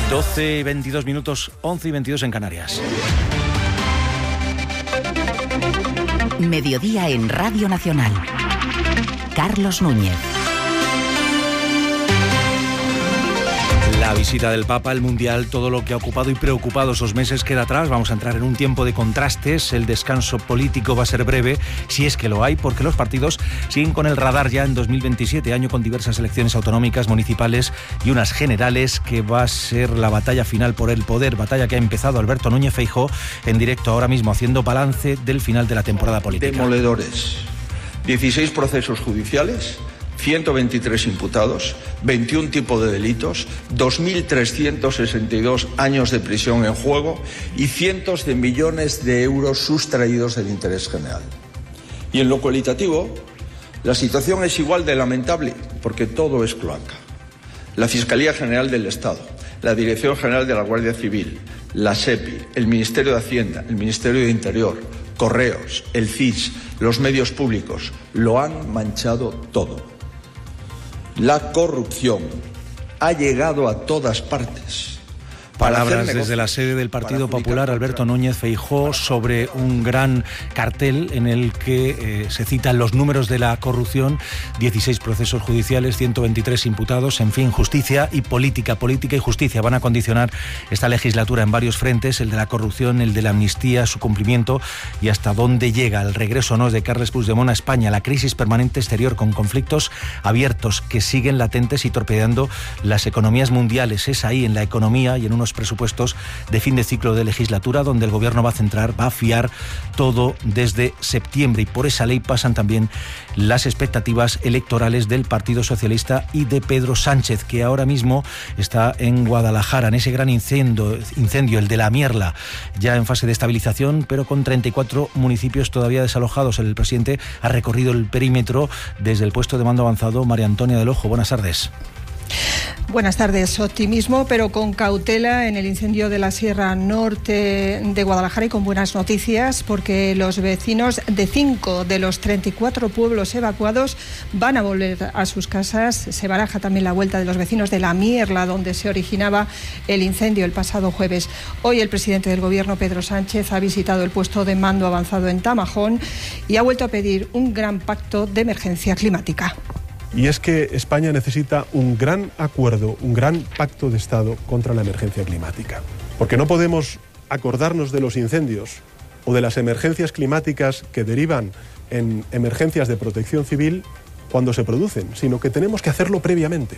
12:22, 11:22 en Canarias. Mediodía en Radio Nacional. Carlos Núñez. La visita del Papa, el Mundial, todo lo que ha ocupado y preocupado esos meses queda atrás. Vamos a entrar en un tiempo de contrastes. El descanso político va a ser breve, si es que lo hay, porque los partidos siguen con el radar ya en 2027, año con diversas elecciones autonómicas, municipales y unas generales, que va a ser la batalla final por el poder, batalla que ha empezado Alberto Núñez Feijóo en directo ahora mismo, haciendo balance del final de la temporada política. Demoledores, 16 procesos judiciales, 123 imputados, 21 tipos de delitos, 2.362 años de prisión en juego y cientos de millones de euros sustraídos del interés general. Y en lo cualitativo, la situación es igual de lamentable, porque todo es cloaca. La Fiscalía General del Estado, la Dirección General de la Guardia Civil, la SEPI, el Ministerio de Hacienda, el Ministerio de Interior, Correos, el CIS, los medios públicos, lo han manchado todo. La corrupción ha llegado a todas partes. Palabras desde la sede del Partido Popular, Alberto Núñez Feijóo, sobre un gran cartel en el que se citan los números de la corrupción: 16 procesos judiciales, 123 imputados, en fin, justicia y política. Política y justicia van a condicionar esta legislatura en varios frentes: el de la corrupción, el de la amnistía, su cumplimiento y hasta dónde llega el regreso o no de Carles Puigdemont a España, la crisis permanente exterior con conflictos abiertos que siguen latentes y torpedeando las economías mundiales. Es ahí, en la economía y en unos presupuestos de fin de ciclo de legislatura, donde el gobierno va a fiar todo desde septiembre, y por esa ley pasan también las expectativas electorales del Partido Socialista y de Pedro Sánchez, que ahora mismo está en Guadalajara, en ese gran incendio, el de la Mierla, ya en fase de estabilización, pero con 34 municipios todavía desalojados. El presidente ha recorrido el perímetro desde el puesto de mando avanzado. María Antonia del Ojo, buenas tardes. Buenas tardes. Optimismo, pero con cautela en el incendio de la Sierra Norte de Guadalajara, y con buenas noticias, porque los vecinos de 5 de los 34 pueblos evacuados van a volver a sus casas. Se baraja también la vuelta de los vecinos de la Mierla, donde se originaba el incendio el pasado jueves. Hoy el presidente del Gobierno, Pedro Sánchez, ha visitado el puesto de mando avanzado en Tamajón y ha vuelto a pedir un gran pacto de emergencia climática. Y es que España necesita un gran acuerdo, un gran pacto de Estado contra la emergencia climática. Porque no podemos acordarnos de los incendios o de las emergencias climáticas que derivan en emergencias de protección civil cuando se producen, sino que tenemos que hacerlo previamente.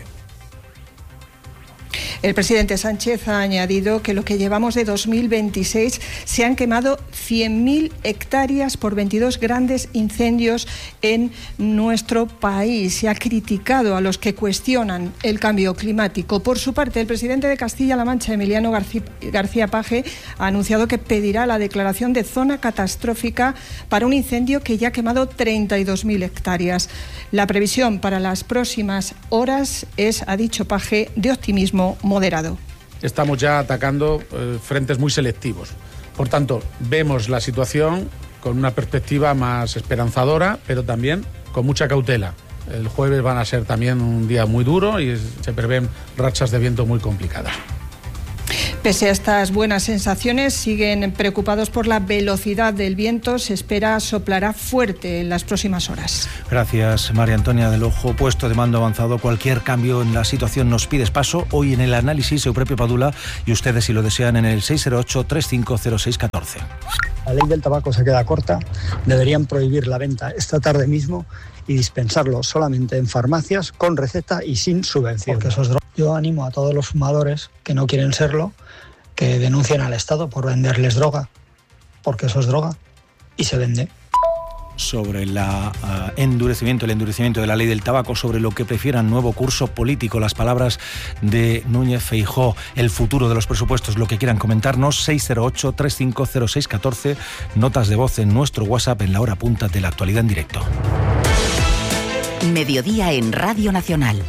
El presidente Sánchez ha añadido que lo que llevamos de 2026 se han quemado 100.000 hectáreas por 22 grandes incendios en nuestro país, y ha criticado a los que cuestionan el cambio climático. Por su parte, el presidente de Castilla-La Mancha, Emiliano García Paje, ha anunciado que pedirá la declaración de zona catastrófica para un incendio que ya ha quemado 32.000 hectáreas. La previsión para las próximas horas es, ha dicho Paje, de optimismo moderado. Estamos ya atacando frentes muy selectivos. Por tanto, vemos la situación con una perspectiva más esperanzadora, pero también con mucha cautela. El jueves van a ser también un día muy duro y se prevén rachas de viento muy complicadas. Pese a estas buenas sensaciones, siguen preocupados por la velocidad del viento. Se espera soplará fuerte en las próximas horas. Gracias, María Antonia del Ojo. Puesto de mando avanzado. Cualquier cambio en la situación nos pides paso. Hoy en el análisis, Eupropio Padula, y ustedes, si lo desean, en el 608-350614. La ley del tabaco se queda corta. Deberían prohibir la venta esta tarde mismo y dispensarlo solamente en farmacias con receta y sin subvención. Porque eso es droga. Yo animo a todos los fumadores que no quieren serlo, que denuncien al Estado por venderles droga, porque eso es droga y se vende. Sobre el endurecimiento de la ley del tabaco, sobre lo que prefieran, nuevo curso político, las palabras de Núñez Feijóo, el futuro de los presupuestos, lo que quieran comentarnos, 608-350614, notas de voz en nuestro WhatsApp en la hora punta de la actualidad en directo. Mediodía en Radio Nacional.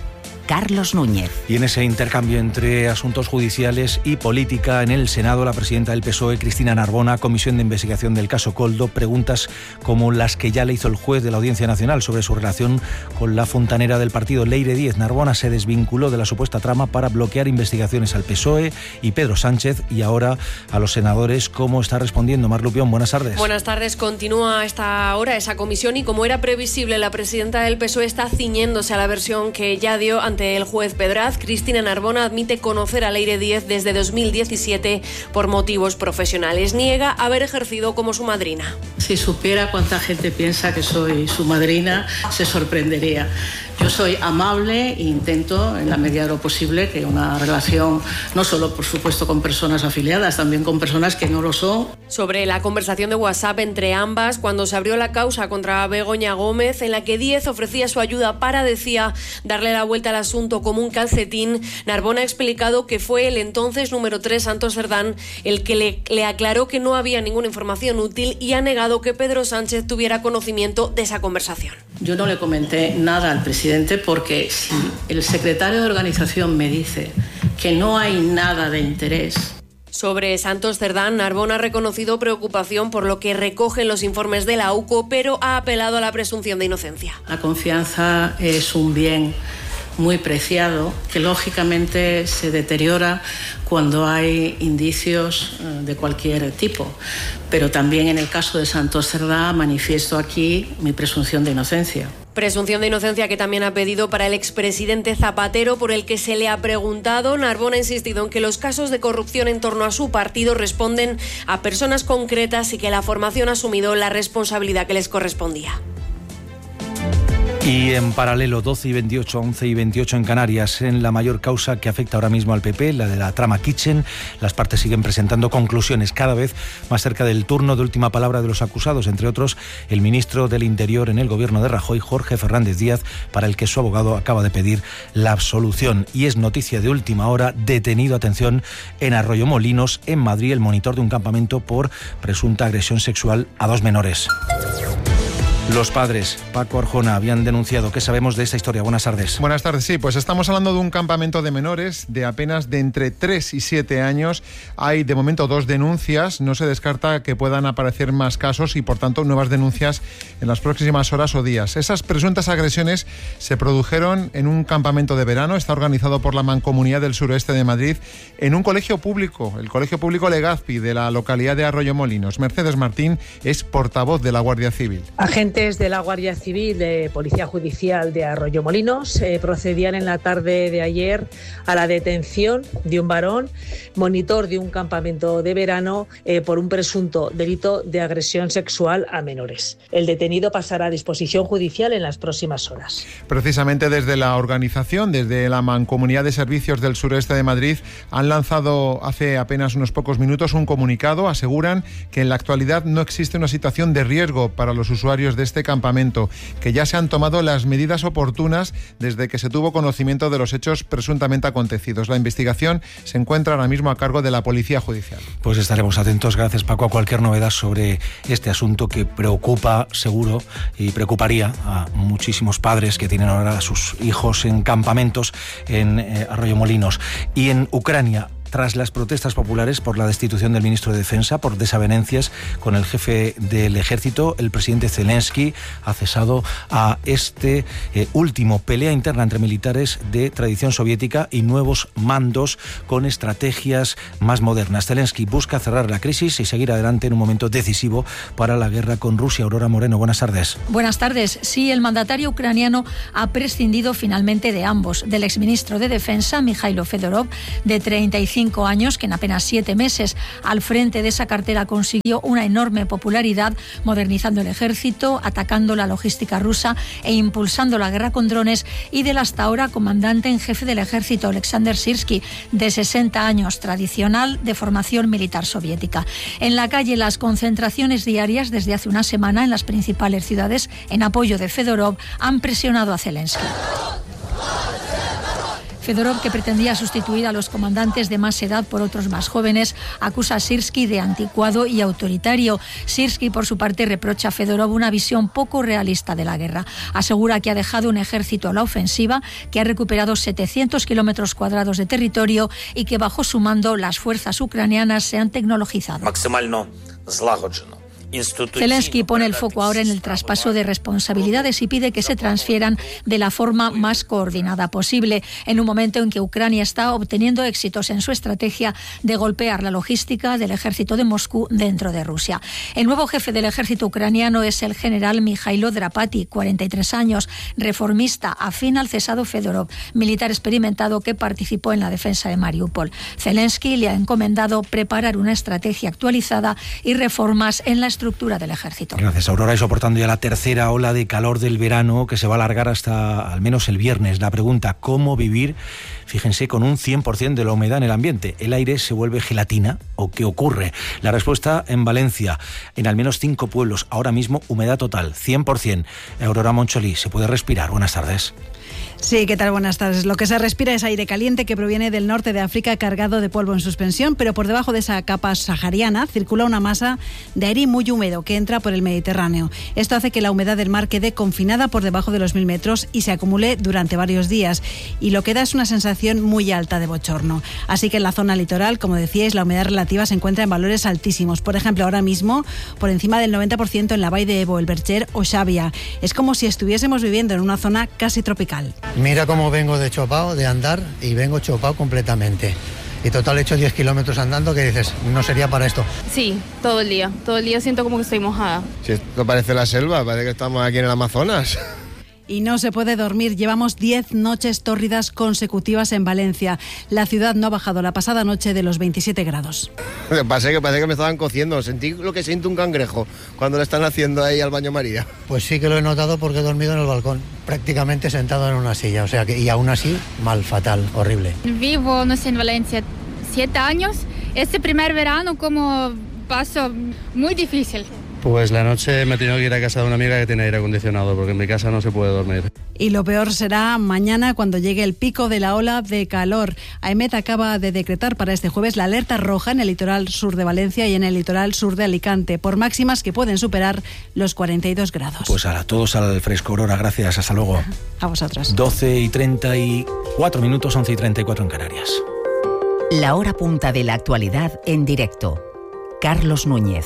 Carlos Núñez. Y en ese intercambio entre asuntos judiciales y política, en el Senado, la presidenta del PSOE, Cristina Narbona, comisión de investigación del caso Koldo, preguntas como las que ya le hizo el juez de la Audiencia Nacional sobre su relación con la fontanera del partido Leire Díez. Narbona se desvinculó de la supuesta trama para bloquear investigaciones al PSOE y Pedro Sánchez, y ahora a los senadores. ¿Cómo está respondiendo Mar Lupión? Buenas tardes. Buenas tardes. Continúa a esta hora esa comisión y, como era previsible, la presidenta del PSOE está ciñéndose a la versión que ya dio ante el juez Pedraz. Cristina Narbona admite conocer a Leire Díez desde 2017 por motivos profesionales. Niega haber ejercido como su madrina. Si supiera cuánta gente piensa que soy su madrina, se sorprendería. Yo soy amable e intento, en la medida de lo posible, que una relación, no solo, por supuesto, con personas afiliadas, también con personas que no lo son. Sobre la conversación de WhatsApp entre ambas, cuando se abrió la causa contra Begoña Gómez, en la que Díez ofrecía su ayuda para, decía, darle la vuelta al asunto como un calcetín, Narbona ha explicado que fue el entonces número 3, Santos Cerdán, el que le aclaró que no había ninguna información útil, y ha negado que Pedro Sánchez tuviera conocimiento de esa conversación. Yo no le comenté nada al presidente, porque si el secretario de organización me dice que no hay nada de interés. Sobre Santos Cerdán, Narbona ha reconocido preocupación por lo que recogen los informes de la AUCO, pero ha apelado a la presunción de inocencia. La confianza es un bien muy preciado que lógicamente se deteriora cuando hay indicios de cualquier tipo, pero también en el caso de Santos Cerdán manifiesto aquí mi presunción de inocencia. Presunción de inocencia que también ha pedido para el expresidente Zapatero, por el que se le ha preguntado. Narbona ha insistido en que los casos de corrupción en torno a su partido responden a personas concretas y que la formación ha asumido la responsabilidad que les correspondía. Y en paralelo, 12 y 28, 11 y 28 en Canarias, en la mayor causa que afecta ahora mismo al PP, la de la trama Kitchen, las partes siguen presentando conclusiones cada vez más cerca del turno de última palabra de los acusados, entre otros el ministro del Interior en el gobierno de Rajoy, Jorge Fernández Díaz, para el que su abogado acaba de pedir la absolución. Y es noticia de última hora, detenido, atención, en Arroyomolinos, en Madrid, el monitor de un campamento por presunta agresión sexual a 2 menores. Los padres, Paco Arjona, habían denunciado. ¿Qué sabemos de esta historia? Buenas tardes. Buenas tardes, sí, pues estamos hablando de un campamento de menores de apenas de entre 3 y 7 años. Hay de momento 2 denuncias, no se descarta que puedan aparecer más casos y por tanto nuevas denuncias en las próximas horas o días. Esas presuntas agresiones se produjeron en un campamento de verano, está organizado por la Mancomunidad del Suroeste de Madrid, en un colegio público, el Colegio Público Legazpi de la localidad de Arroyomolinos. Mercedes Martín es portavoz de la Guardia Civil. Agentes de la Guardia Civil de Policía Judicial de Arroyomolinos procedían en la tarde de ayer a la detención de un varón, monitor de un campamento de verano, por un presunto delito de agresión sexual a menores. El detenido pasará a disposición judicial en las próximas horas. Precisamente desde la organización, desde la Mancomunidad de Servicios del Sureste de Madrid, han lanzado hace apenas unos pocos minutos un comunicado. Aseguran que en la actualidad no existe una situación de riesgo para los usuarios de este campamento, que ya se han tomado las medidas oportunas desde que se tuvo conocimiento de los hechos presuntamente acontecidos. La investigación se encuentra ahora mismo a cargo de la Policía Judicial. Pues estaremos atentos, gracias Paco, a cualquier novedad sobre este asunto que preocupa seguro y preocuparía a muchísimos padres que tienen ahora a sus hijos en campamentos en Arroyomolinos. Y en Ucrania, tras las protestas populares por la destitución del ministro de Defensa por desavenencias con el jefe del ejército, el presidente Zelensky ha cesado a este último. Pelea interna entre militares de tradición soviética y nuevos mandos con estrategias más modernas. Zelensky busca cerrar la crisis y seguir adelante en un momento decisivo para la guerra con Rusia. Aurora Moreno, buenas tardes. Buenas tardes. Sí, el mandatario ucraniano ha prescindido finalmente de ambos, del exministro de Defensa, Mikhailo Fedorov, de 35 años, que en apenas 7 meses al frente de esa cartera consiguió una enorme popularidad, modernizando el ejército, atacando la logística rusa e impulsando la guerra con drones, y del hasta ahora comandante en jefe del ejército, Alexander Sirski, de 60 años, tradicional, de formación militar soviética. En la calle, las concentraciones diarias desde hace una semana en las principales ciudades en apoyo de Fedorov han presionado a Zelensky. Fedorov, que pretendía sustituir a los comandantes de más edad por otros más jóvenes, acusa a Syrskyi de anticuado y autoritario. Syrskyi, por su parte, reprocha a Fedorov una visión poco realista de la guerra. Asegura que ha dejado un ejército a la ofensiva, que ha recuperado 700 kilómetros cuadrados de territorio y que bajo su mando las fuerzas ucranianas se han tecnologizado. Zelensky pone el foco ahora en el traspaso de responsabilidades y pide que se transfieran de la forma más coordinada posible, en un momento en que Ucrania está obteniendo éxitos en su estrategia de golpear la logística del ejército de Moscú dentro de Rusia. El nuevo jefe del ejército ucraniano es el general Mijailo Drapati, 43 años, reformista, afín al cesado Fedorov, militar experimentado que participó en la defensa de Mariupol. Zelensky le ha encomendado preparar una estrategia actualizada y reformas en la estructura del ejército. Gracias, Aurora. Y soportando ya la tercera ola de calor del verano que se va a alargar hasta al menos el viernes. La pregunta, ¿cómo vivir, fíjense, con un 100% de la humedad en el ambiente? ¿El aire se vuelve gelatina o qué ocurre? La respuesta en Valencia, en al menos 5 pueblos, ahora mismo humedad total, 100%. Aurora Moncholí, ¿se puede respirar? Buenas tardes. Sí, ¿qué tal? Buenas tardes. Lo que se respira es aire caliente que proviene del norte de África cargado de polvo en suspensión, pero por debajo de esa capa sahariana circula una masa de aire muy húmedo que entra por el Mediterráneo. Esto hace que la humedad del mar quede confinada por debajo de los 1000 metros y se acumule durante varios días. Y lo que da es una sensación muy alta de bochorno. Así que en la zona litoral, como decíais, la humedad relativa se encuentra en valores altísimos. Por ejemplo, ahora mismo, por encima del 90% en la Vall d'Ebo, el Bercher o Xàbia. Es como si estuviésemos viviendo en una zona casi tropical. Mira cómo vengo de chopado, de andar, y vengo chopado completamente. Y total he hecho 10 kilómetros andando, que dices, no sería para esto. Sí, todo el día siento como que estoy mojada. Si esto parece la selva, parece que estamos aquí en el Amazonas. Y no se puede dormir. Llevamos 10 noches tórridas consecutivas en Valencia. La ciudad no ha bajado la pasada noche de los 27 grados. Parece que me estaban cociendo. Sentí lo que siente un cangrejo cuando le están haciendo ahí al baño María. Pues sí que lo he notado porque he dormido en el balcón, prácticamente sentado en una silla. O sea que, y aún así, mal, fatal, horrible. Vivo, no sé, en Valencia 7 años. Este primer verano como paso muy difícil. Pues la noche me he tenido que ir a casa de una amiga que tiene aire acondicionado, porque en mi casa no se puede dormir. Y lo peor será mañana cuando llegue el pico de la ola de calor. AEMET acaba de decretar para este jueves la alerta roja en el litoral sur de Valencia y en el litoral sur de Alicante, por máximas que pueden superar los 42 grados. Pues a todos al fresco, Aurora, gracias, hasta luego. A vosotros. 12:34 minutos, 11:34 en Canarias. La hora punta de la actualidad en directo. Carlos Núñez.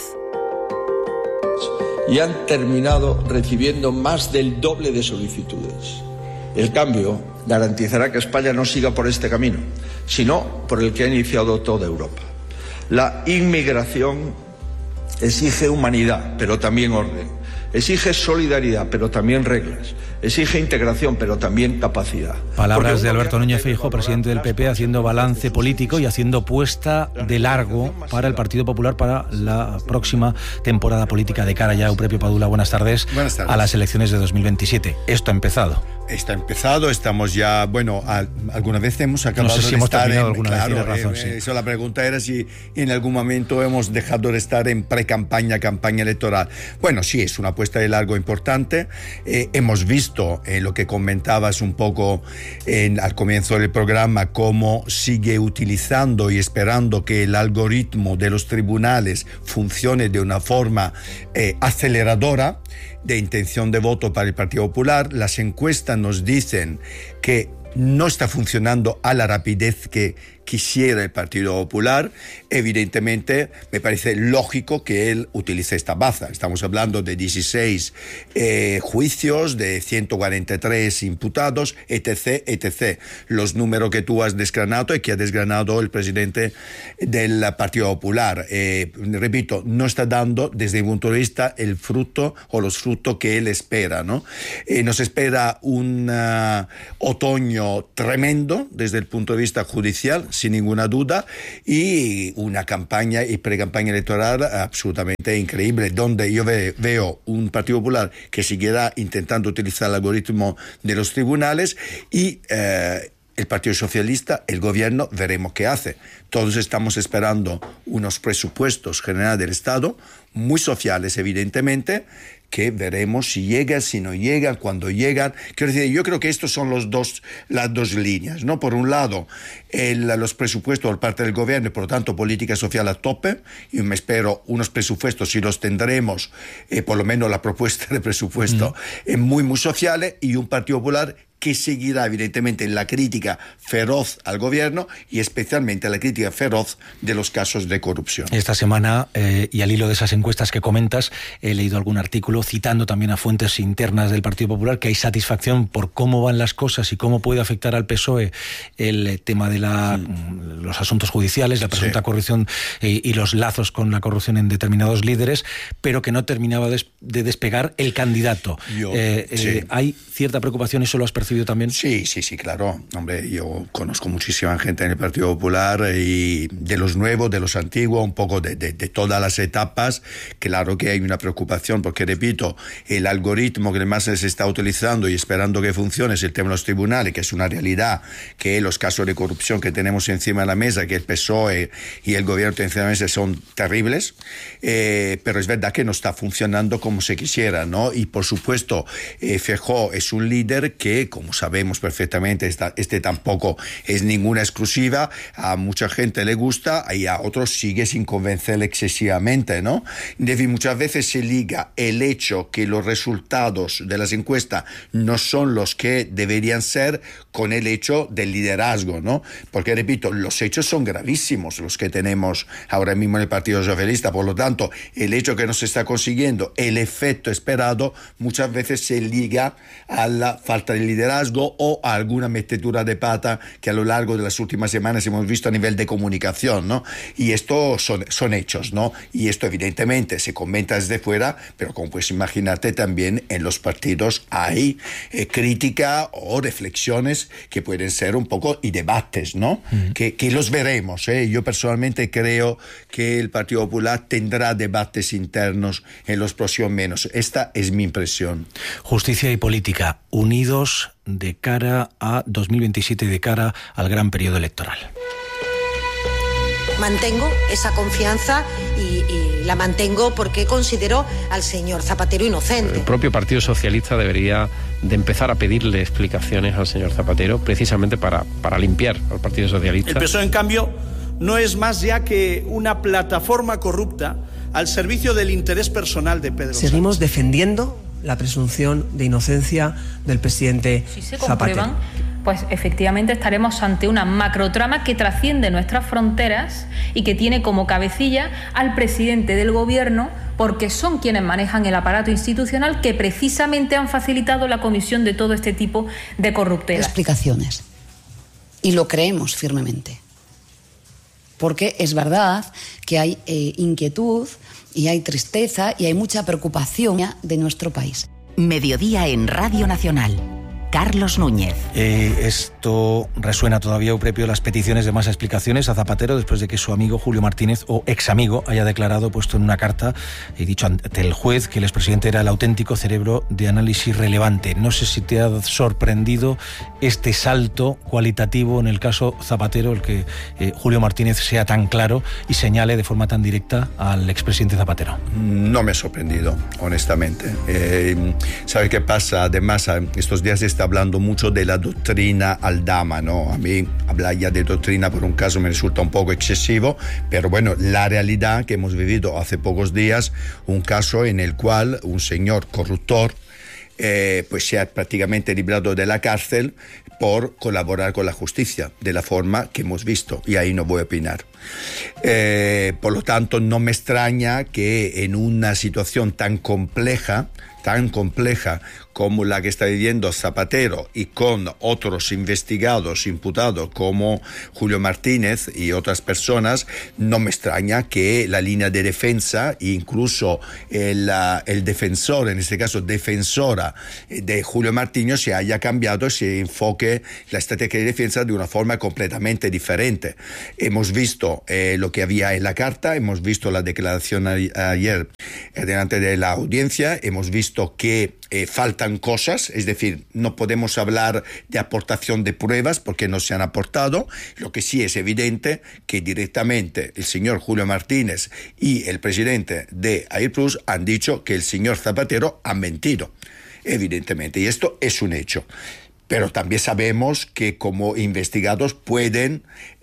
Y han terminado recibiendo más del doble de solicitudes. El cambio garantizará que España no siga por este camino, sino por el que ha iniciado toda Europa. La inmigración exige humanidad, pero también orden. Exige solidaridad, pero también reglas. Exige integración, pero también capacidad. Palabras de Alberto Núñez Feijóo, presidente del PP, haciendo balance político y haciendo puesta de largo para el Partido Popular para la próxima temporada política de cara ya. Eupepio Padula, buenas tardes. Buenas tardes. A las elecciones de 2027. Esto ha empezado. Está empezado, estamos ya, bueno, alguna vez hemos acabado no sé si de hemos estar terminado en, alguna claro, vez, tienes razón, sí. Eso, la pregunta era si en algún momento hemos dejado de estar en pre-campaña, campaña electoral. Bueno, sí, es una apuesta de largo importante. Hemos visto lo que comentabas un poco al comienzo del programa, cómo sigue utilizando y esperando que el algoritmo de los tribunales funcione de una forma aceleradora de intención de voto para el Partido Popular. Las encuestas nos dicen que no está funcionando a la rapidez que quisiera el Partido Popular. Evidentemente, me parece lógico que él utilice esta baza. Estamos hablando de 16 juicios, de 143 imputados, etc., etc. Los números que tú has desgranado y que ha desgranado el presidente del Partido Popular. Repito, no está dando, desde mi punto de vista, el fruto o los frutos que él espera, ¿no? Nos espera un otoño tremendo desde el punto de vista judicial, sin ninguna duda, y una campaña y pre-campaña electoral absolutamente increíble, donde yo veo un Partido Popular que seguirá intentando utilizar el algoritmo de los tribunales y el Partido Socialista, el gobierno, veremos qué hace. Todos estamos esperando unos presupuestos generales del Estado, muy sociales evidentemente, que veremos si llegan, si no llegan, cuándo llegan. Quiero decir, yo creo que estos son las dos líneas, ¿no? Por un lado, los presupuestos por parte del gobierno y por lo tanto política social a tope. Yo me espero unos presupuestos, si los tendremos, por lo menos la propuesta de presupuesto, muy, muy sociales, y un Partido Popular que seguirá evidentemente en la crítica feroz al gobierno y especialmente la crítica feroz de los casos de corrupción. Esta semana, y al hilo de esas encuestas que comentas, he leído algún artículo citando también a fuentes internas del Partido Popular que hay satisfacción por cómo van las cosas y cómo puede afectar al PSOE el tema de los asuntos judiciales, la presunta corrupción y los lazos con la corrupción en determinados líderes, pero que no terminaba de despegar el candidato. ¿Hay cierta preocupación? ¿Eso lo has percibido también? Sí, claro. Hombre, yo conozco muchísima gente en el Partido Popular, y de los nuevos, de los antiguos, un poco de todas las etapas. Claro que hay una preocupación porque, repito, el algoritmo que más se está utilizando y esperando que funcione es el tema de los tribunales, que es una realidad, que los casos de corrupción que tenemos encima de la mesa, que el PSOE y el gobierno tienen encima de la mesa, son terribles, pero es verdad que no está funcionando como se quisiera, ¿no? Y por supuesto, Feijóo es un líder que, como sabemos perfectamente, este tampoco es ninguna exclusiva, a mucha gente le gusta y a otros sigue sin convencer excesivamente, ¿no? Muchas veces se liga el hecho que los resultados de las encuestas no son los que deberían ser con el hecho del liderazgo, ¿no? Porque, repito, los hechos son gravísimos los que tenemos ahora mismo en el Partido Socialista. Por lo tanto, el hecho que no se está consiguiendo el efecto esperado muchas veces se liga a la falta de liderazgo o a alguna metetura de pata que a lo largo de las últimas semanas hemos visto a nivel de comunicación, ¿no? Y esto son hechos, ¿no? Y esto evidentemente se comenta desde fuera, pero como puedes imaginarte, también en los partidos hay crítica o reflexiones que pueden ser un poco, y debates, ¿no? Que los veremos, ¿eh? Yo personalmente creo que el Partido Popular tendrá debates internos en los próximos meses. Esta es mi impresión. Justicia y política, unidos de cara a 2027, de cara al gran periodo electoral. Mantengo esa confianza y la mantengo porque considero al señor Zapatero inocente. El propio Partido Socialista debería de empezar a pedirle explicaciones al señor Zapatero, precisamente para limpiar al Partido Socialista. El PSOE, en cambio, no es más ya que una plataforma corrupta al servicio del interés personal de Pedro Sánchez. Seguimos defendiendo la presunción de inocencia del presidente Zapatero. Si se comprueban, pues efectivamente estaremos ante una macrotrama que trasciende nuestras fronteras y que tiene como cabecilla al presidente del gobierno, porque son quienes manejan el aparato institucional que precisamente han facilitado la comisión de todo este tipo de corruptelas. Explicaciones. Y lo creemos firmemente. Porque es verdad que hay inquietud y hay tristeza y hay mucha preocupación de nuestro país. Mediodía en Radio Nacional. Carlos Núñez. Esto resuena todavía, Euprepio, las peticiones de más explicaciones a Zapatero después de que su amigo Julio Martínez, o ex amigo, haya declarado, puesto en una carta y dicho ante el juez, que el expresidente era el auténtico cerebro de análisis relevante. No sé si te ha sorprendido este salto cualitativo en el caso Zapatero, el que Julio Martínez sea tan claro y señale de forma tan directa al expresidente Zapatero. No me ha sorprendido, honestamente. ¿Sabe qué pasa? Además, estos días se está hablando mucho de la doctrina Aldama, ¿no? A mí hablar ya de doctrina por un caso me resulta un poco excesivo, pero bueno, la realidad que hemos vivido hace pocos días, un caso en el cual un señor corruptor pues se ha prácticamente librado de la cárcel por colaborar con la justicia de la forma que hemos visto, y ahí no voy a opinar. Por lo tanto, no me extraña que en una situación tan compleja como la que está viviendo Zapatero y con otros investigados, imputados como Julio Martínez y otras personas, no me extraña que la línea de defensa, incluso el defensor, en este caso defensora de Julio Martínez, se haya cambiado y se enfoque la estrategia de defensa de una forma completamente diferente. Hemos visto lo que había en la carta, hemos visto la declaración ayer delante de la audiencia, hemos visto visto que faltan cosas, es decir, no podemos hablar de aportación de pruebas porque no se han aportado. Lo que sí es evidente que directamente el señor Julio Martínez y el presidente de Airbus han dicho que el señor Zapatero ha mentido, evidentemente, y esto es un hecho. Pero también sabemos que como investigados pueden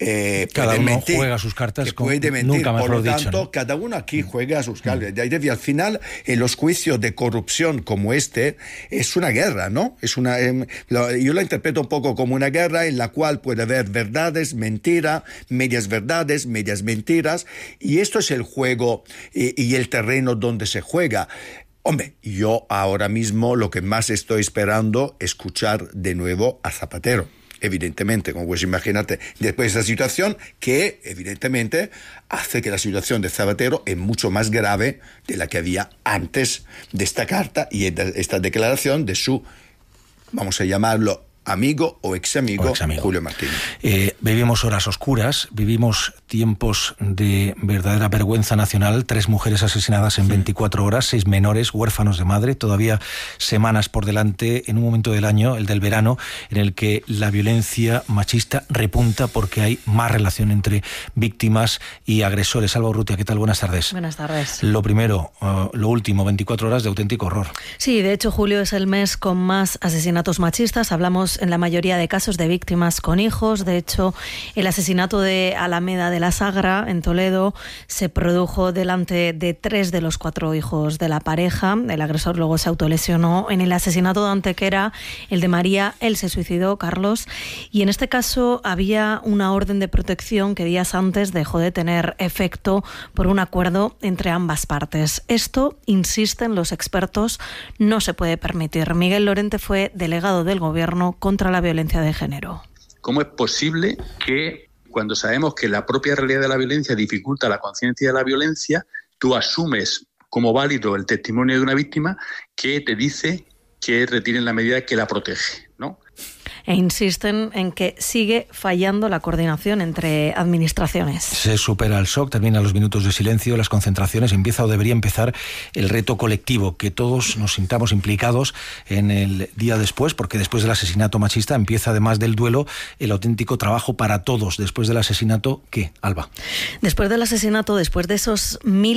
cada uno mentir, juega sus cartas, puede mentir. Nunca Por lo dicho, tanto, ¿no? cada uno aquí juega sus cartas. Y al final, en los juicios de corrupción como este, es una guerra, ¿no? Yo la interpreto un poco como una guerra en la cual puede haber verdades, mentiras, medias verdades, medias mentiras, y esto es el juego y el terreno donde se juega. Hombre, yo ahora mismo lo que más estoy esperando es escuchar de nuevo a Zapatero. Evidentemente, como puedes imaginarte, después de esta situación que evidentemente hace que la situación de Zapatero es mucho más grave de la que había antes de esta carta y de esta declaración de su, vamos a llamarlo, amigo o ex amigo Julio Martínez. Vivimos horas oscuras, vivimos tiempos de verdadera vergüenza nacional. 3 mujeres asesinadas en 24 horas, 6 menores huérfanos de madre, todavía semanas por delante en un momento del año, el del verano, en el que la violencia machista repunta porque hay más relación entre víctimas y agresores. Alba Urrutia, ¿qué tal? Buenas tardes. Buenas tardes. Lo primero, lo último, 24 horas de auténtico horror. Sí, de hecho julio es el mes con más asesinatos machistas. Hablamos en la mayoría de casos de víctimas con hijos. De hecho, el asesinato de Alameda de la Sagra, en Toledo, se produjo delante de 3 de los 4 hijos de la pareja. El agresor luego se autolesionó. En el asesinato de Antequera, el de María, él se suicidó, Carlos. Y en este caso había una orden de protección que días antes dejó de tener efecto por un acuerdo entre ambas partes. Esto, insisten los expertos, no se puede permitir. Miguel Lorente fue delegado del Gobierno contra la violencia de género. ¿Cómo es posible que cuando sabemos que la propia realidad de la violencia dificulta la conciencia de la violencia, tú asumes como válido el testimonio de una víctima que te dice que retiren la medida que la protege, ¿no? E insisten en que sigue fallando la coordinación entre administraciones. Se supera el shock, terminan los minutos de silencio, las concentraciones, empieza o debería empezar el reto colectivo, que todos nos sintamos implicados en el día después, porque después del asesinato machista empieza, además del duelo, el auténtico trabajo para todos. Después del asesinato, ¿qué, Alba? Después del asesinato, después de esos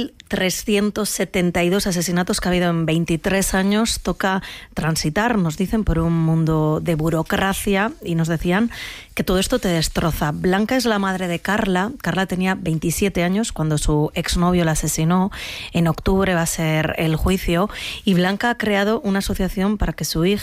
1.372 asesinatos que ha habido en 23 años, toca transitar, nos dicen, por un mundo de burocracia, y nos decían que todo esto te destroza. Blanca es la madre de Carla. Carla tenía 27 años cuando su exnovio la asesinó. En octubre va a ser el juicio y Blanca ha creado una asociación para que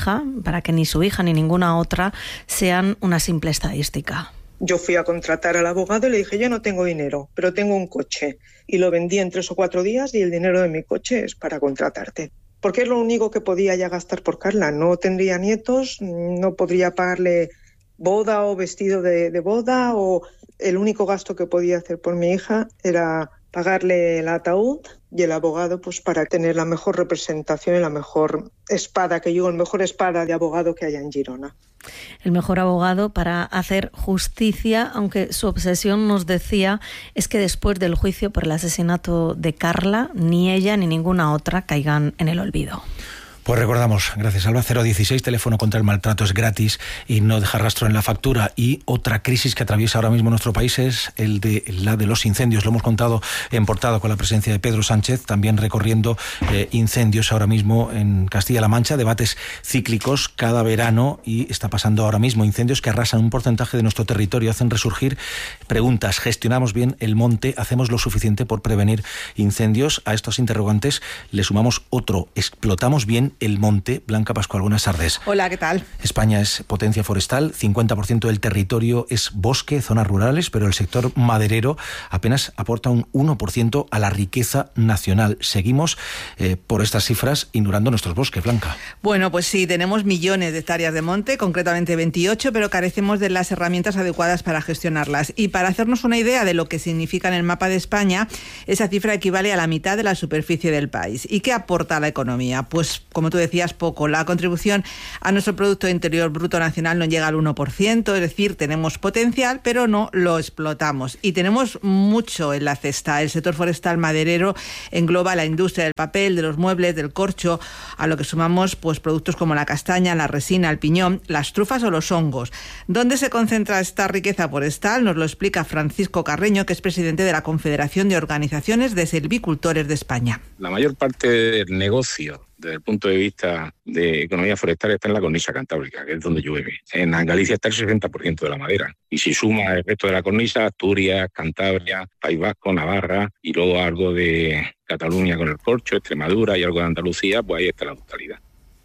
ni su hija ni ninguna otra sean una simple estadística. Yo fui a contratar al abogado y le dije, yo no tengo dinero, pero tengo un coche. Y lo vendí en 3 o 4 días y el dinero de mi coche es para contratarte. Porque es lo único que podía ya gastar por Carla. No tendría nietos, no podría pagarle boda o vestido de boda, o el único gasto que podía hacer por mi hija era pagarle el ataúd y el abogado, pues para tener la mejor representación y la mejor espada, que yo, el mejor espada de abogado que haya en Girona. El mejor abogado para hacer justicia, aunque su obsesión, nos decía, es que después del juicio por el asesinato de Carla, ni ella ni ninguna otra caigan en el olvido. Pues recordamos, gracias Alba, 016, teléfono contra el maltrato, es gratis y no deja rastro en la factura. Y otra crisis que atraviesa ahora mismo nuestro país es la de los incendios. Lo hemos contado en portada con la presencia de Pedro Sánchez, también recorriendo incendios ahora mismo en Castilla-La Mancha, debates cíclicos cada verano, y está pasando ahora mismo incendios que arrasan un porcentaje de nuestro territorio, hacen resurgir preguntas. ¿Gestionamos bien el monte? ¿Hacemos lo suficiente por prevenir incendios? A estos interrogantes le sumamos otro: ¿explotamos bien el monte? Blanca Pascual, buenas tardes. Hola, ¿qué tal? España es potencia forestal, 50% del territorio es bosque, zonas rurales, pero el sector maderero apenas aporta un 1% a la riqueza nacional. Seguimos, por estas cifras, ignorando nuestros bosques, Blanca. Bueno, pues sí, tenemos millones de hectáreas de monte, concretamente 28, pero carecemos de las herramientas adecuadas para gestionarlas. Y para hacernos una idea de lo que significa en el mapa de España, esa cifra equivale a la mitad de la superficie del país. ¿Y qué aporta a la economía? Pues, como como tú decías, poco. La contribución a nuestro Producto Interior Bruto Nacional no llega al 1%, es decir, tenemos potencial, pero no lo explotamos. Y tenemos mucho en la cesta. El sector forestal maderero engloba la industria del papel, de los muebles, del corcho, a lo que sumamos pues productos como la castaña, la resina, el piñón, las trufas o los hongos. ¿Dónde se concentra esta riqueza forestal? Nos lo explica Francisco Carreño, que es presidente de la Confederación de Organizaciones de Silvicultores de España. La mayor parte del negocio desde el punto de vista de economía forestal está en la cornisa cantábrica, que es donde llueve. En Galicia está el 60% de la madera. Y si suma el resto de la cornisa, Asturias, Cantabria, País Vasco, Navarra y luego algo de Cataluña con el corcho, Extremadura y algo de Andalucía, pues ahí está la totalidad.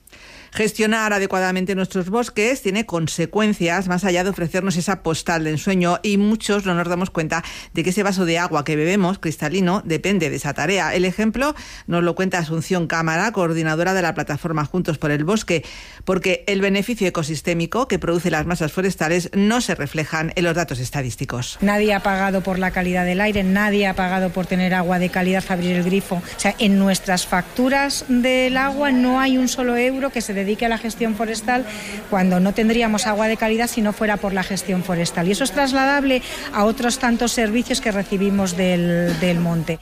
Gestionar adecuadamente nuestros bosques tiene consecuencias más allá de ofrecernos esa postal de ensueño, y muchos no nos damos cuenta de que ese vaso de agua que bebemos, cristalino, depende de esa tarea. El ejemplo nos lo cuenta Asunción Cámara, coordinadora de la plataforma Juntos por el Bosque, porque el beneficio ecosistémico que produce las masas forestales no se reflejan en los datos estadísticos. Nadie ha pagado por la calidad del aire, nadie ha pagado por tener agua de calidad, abrir el grifo. O sea, en nuestras facturas del agua no hay un solo euro que se dedique a la gestión forestal, cuando no tendríamos agua de calidad si no fuera por la gestión forestal. Y eso es trasladable a otros tantos servicios que recibimos del monte.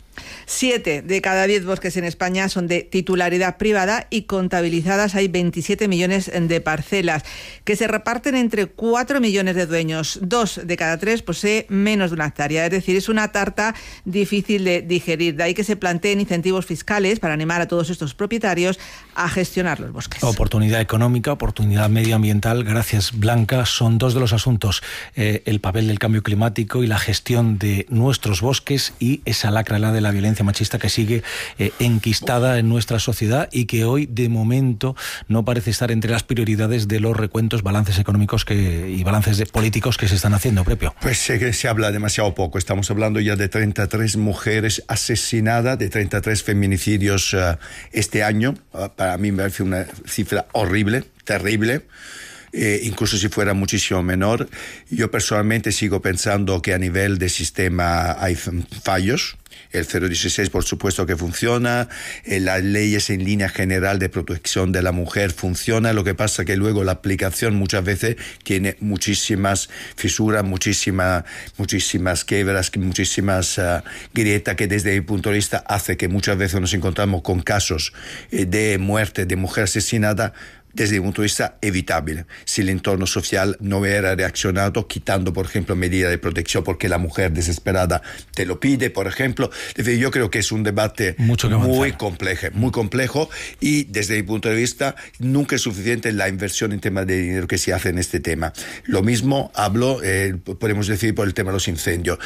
7 de cada 10 bosques en España son de titularidad privada y contabilizadas hay 27 millones de parcelas que se reparten entre 4 millones de dueños. 2 de cada 3 posee menos de una hectárea, es decir, es una tarta difícil de digerir. De ahí que se planteen incentivos fiscales para animar a todos estos propietarios a gestionar los bosques. Oportunidad económica, oportunidad medioambiental. Gracias, Blanca. Son dos de los asuntos, el papel del cambio climático y la gestión de nuestros bosques, y esa lacra, la de la violencia machista, que sigue enquistada en nuestra sociedad y que hoy, de momento, no parece estar entre las prioridades de los recuentos, balances económicos y balances políticos que se están haciendo, Prepio. Pues se habla demasiado poco. Estamos hablando ya de 33 mujeres asesinadas, de 33 feminicidios este año. Para mí me parece una cifra horrible, terrible. Incluso si fuera muchísimo menor. Yo personalmente sigo pensando que a nivel de sistema hay fallos. El 016 por supuesto que funciona, las leyes en línea general de protección de la mujer funciona, lo que pasa que luego la aplicación muchas veces tiene muchísimas fisuras, muchísimas quiebras, muchísimas grietas, que desde mi punto de vista hace que muchas veces nos encontramos con casos de muerte de mujer asesinada desde mi punto de vista evitable, si el entorno social no hubiera reaccionado quitando, por ejemplo, medidas de protección porque la mujer desesperada te lo pide, por ejemplo. Yo creo que es un debate muy complejo, y desde mi punto de vista nunca es suficiente la inversión en temas de dinero que se hace en este tema. Lo mismo podemos decir por el tema de los incendios.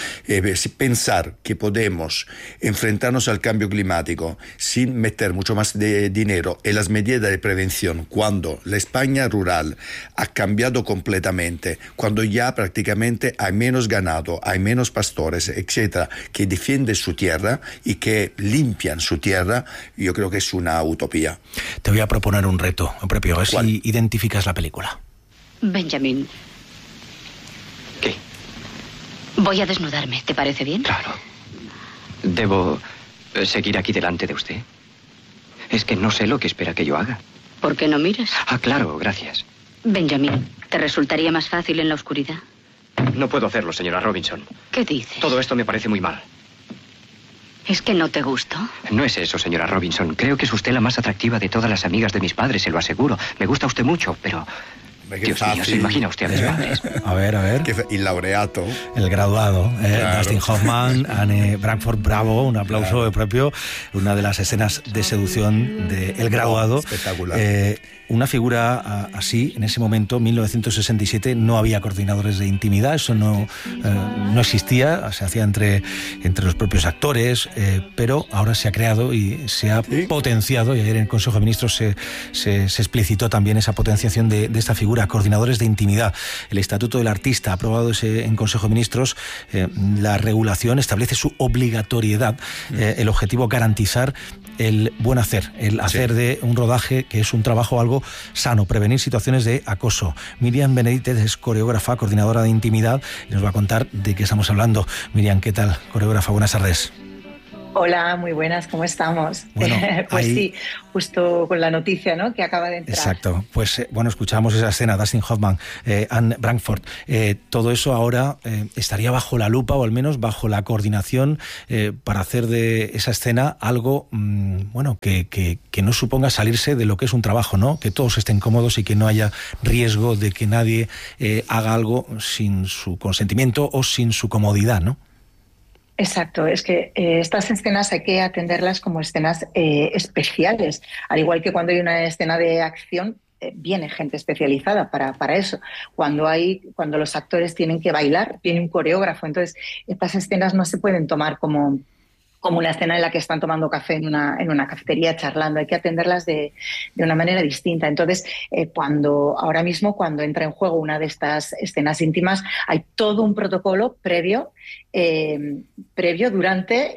Pensar que podemos enfrentarnos al cambio climático sin meter mucho más de dinero en las medidas de prevención, cuando la España rural ha cambiado completamente, cuando ya prácticamente hay menos ganado, hay menos pastores, etcétera, que defienden su tierra y que limpian su tierra, yo creo que es una utopía. Te voy a proponer un reto, Prepio, a ver si identificas la película. Benjamín. ¿Qué? Voy a desnudarme, ¿te parece bien? Claro. ¿Debo seguir aquí delante de usted? Es que no sé lo que espera que yo haga. ¿Por qué no miras? Ah, claro, gracias. Benjamín, ¿te resultaría más fácil en la oscuridad? No puedo hacerlo, señora Robinson. ¿Qué dices? Todo esto me parece muy mal. ¿Es que no te gusto? No es eso, señora Robinson. Creo que es usted la más atractiva de todas las amigas de mis padres, se lo aseguro. Me gusta usted mucho, pero... Dios mío, ¿se imagina usted a mis padres? A ver. El laureato. El graduado. Claro. Dustin Hoffman, Anne Bradford, bravo, un aplauso de Propio. Una de las escenas de seducción de El graduado. Espectacular. Una figura así, en ese momento, 1967, no había coordinadores de intimidad, eso no existía, se hacía entre los propios actores, pero ahora se ha creado y se ha potenciado, y ayer en el Consejo de Ministros se explicitó también esa potenciación de esta figura, coordinadores de intimidad. El Estatuto del Artista, aprobado en Consejo de Ministros, la regulación establece su obligatoriedad, el objetivo garantizar el buen hacer, el hacer de un rodaje que es un trabajo algo sano, prevenir situaciones de acoso. Miriam Benedítez es coreógrafa, coordinadora de intimidad, y nos va a contar de qué estamos hablando. Miriam, ¿qué tal? Coreógrafa, buenas tardes. Hola, muy buenas, ¿cómo estamos? Bueno, pues ahí... sí, justo con la noticia, ¿no?, que acaba de entrar. Exacto, pues bueno, escuchamos esa escena, Dustin Hoffman, Anne Brankford, todo eso ahora estaría bajo la lupa, o al menos bajo la coordinación, para hacer de esa escena algo, bueno, que no suponga salirse de lo que es un trabajo, ¿no? Que todos estén cómodos y que no haya riesgo de que nadie haga algo sin su consentimiento o sin su comodidad, ¿no? Exacto, es que estas escenas hay que atenderlas como escenas especiales, al igual que cuando hay una escena de acción, viene gente especializada para eso. Cuando los actores tienen que bailar, viene un coreógrafo. Entonces, estas escenas no se pueden tomar como una escena en la que están tomando café en una cafetería charlando. Hay que atenderlas de una manera distinta. Entonces, ahora mismo, cuando entra en juego una de estas escenas íntimas, hay todo un protocolo previo, durante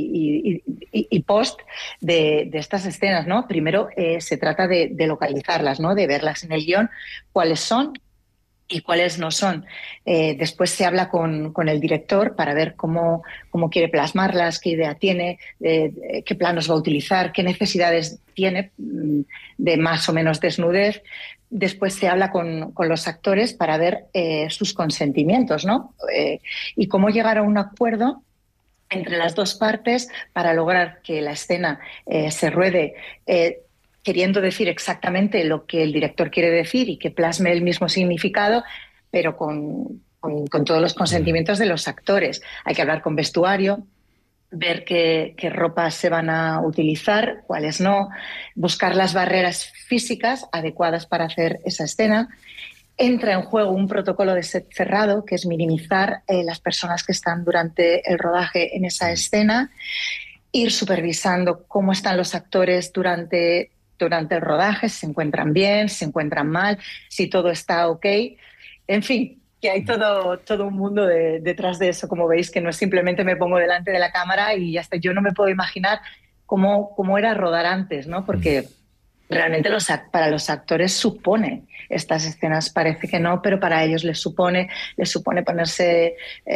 y post de estas escenas, ¿no? Primero se trata de localizarlas, ¿no? De verlas en el guión, cuáles son y cuáles no son. Después se habla con el director para ver cómo quiere plasmarlas, qué idea tiene, qué planos va a utilizar, qué necesidades tiene de más o menos desnudez. Después se habla con los actores para ver sus consentimientos, ¿no? Y cómo llegar a un acuerdo entre las dos partes para lograr que la escena se ruede queriendo decir exactamente lo que el director quiere decir y que plasme el mismo significado, pero con todos los consentimientos de los actores. Hay que hablar con vestuario, ver qué ropas se van a utilizar, cuáles no, buscar las barreras físicas adecuadas para hacer esa escena. Entra en juego un protocolo de set cerrado, que es minimizar las personas que están durante el rodaje en esa escena, ir supervisando cómo están los actores durante el rodaje, si se encuentran bien, si se encuentran mal, si todo está ok. En fin, que hay todo un mundo detrás de eso, como veis, que no es simplemente me pongo delante de la cámara y ya está. Yo no me puedo imaginar cómo era rodar antes, ¿no? Porque realmente para los actores supone estas escenas, parece que no, pero para ellos les supone ponerse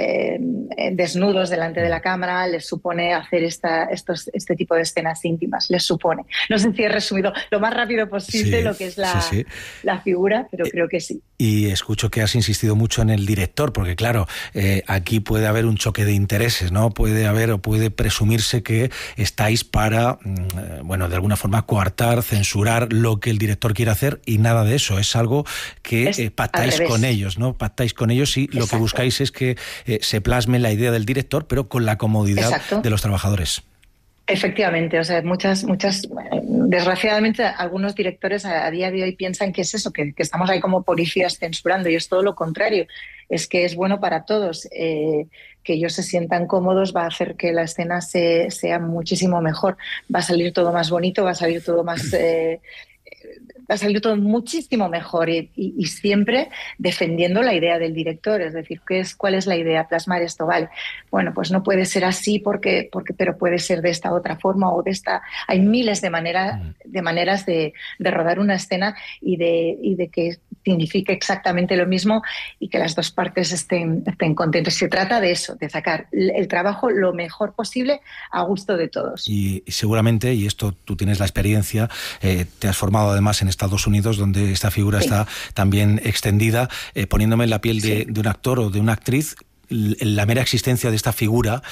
desnudos delante de la cámara, les supone hacer este tipo de escenas íntimas, les supone. No sé si he resumido lo más rápido posible lo que es la figura, pero creo que sí. Y escucho que has insistido mucho en el director, porque claro, aquí puede haber un choque de intereses, ¿no? Puede presumirse que estáis para, bueno, de alguna forma coartar, censurar lo que el director quiere hacer, y nada de eso. Es algo que pactáis con ellos, ¿no? Pactáis con ellos y lo que buscáis es que se plasme la idea del director, pero con la comodidad de los trabajadores. Efectivamente, o sea, muchas, desgraciadamente algunos directores a día de hoy piensan que es eso, que estamos ahí como policías censurando, y es todo lo contrario. Es que es bueno para todos, que ellos se sientan cómodos, va a hacer que la escena sea muchísimo mejor, va a salir todo más bonito, va a salir todo más... va a salir todo muchísimo mejor y siempre defendiendo la idea del director, es decir, ¿cuál es la idea? Plasmar esto, vale. Bueno, pues no puede ser así pero puede ser de esta otra forma o de esta. Hay miles de maneras de rodar una escena y de que signifique exactamente lo mismo y que las dos partes estén contentos. Se trata de eso, de sacar el trabajo lo mejor posible a gusto de todos. Y seguramente, y esto tú tienes la experiencia, te has formado además en Estados Unidos, donde esta figura está también extendida, poniéndome en la piel de un actor o de una actriz. La mera existencia de esta figura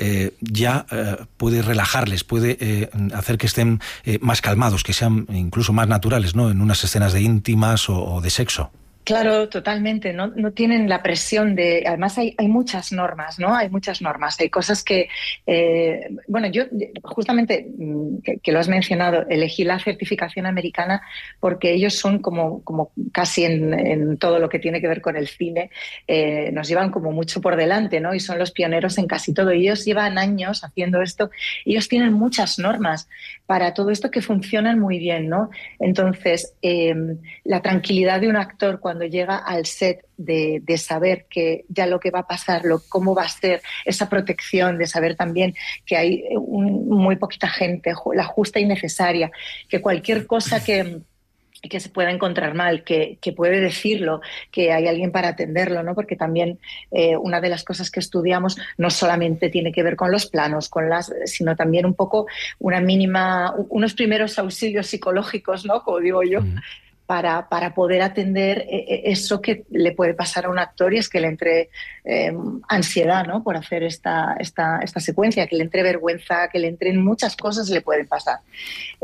ya puede relajarles, puede hacer que estén más calmados, que sean incluso más naturales, ¿no? En unas escenas de íntimas o de sexo. Claro, totalmente. No tienen la presión de... Además, hay muchas normas, ¿no? Hay muchas normas. Hay cosas que... bueno, yo justamente, que lo has mencionado, elegí la certificación americana porque ellos son como casi en todo lo que tiene que ver con el cine, nos llevan como mucho por delante, ¿no? Y son los pioneros en casi todo. Y ellos llevan años haciendo esto. Ellos tienen muchas normas para todo esto que funcionan muy bien, ¿no? Entonces, la tranquilidad de un actor cuando llega al set de saber que ya lo que va a pasar, cómo va a ser esa protección, de saber también que hay muy poquita gente, la justa y necesaria, que cualquier cosa que que se pueda encontrar mal, que puede decirlo, que hay alguien para atenderlo, ¿no? Porque también una de las cosas que estudiamos no solamente tiene que ver con los planos, sino también un poco unos primeros auxilios psicológicos, ¿no? Como digo yo, para poder atender eso que le puede pasar a un actor, y es que le entre ansiedad, ¿no? Por hacer esta secuencia, que le entre vergüenza, que le entren muchas cosas, le pueden pasar.